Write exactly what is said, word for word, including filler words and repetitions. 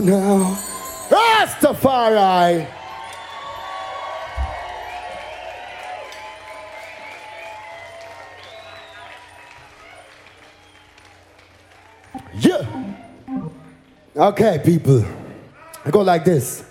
Now, Rastafari. Yeah. Okay, people. I go like this.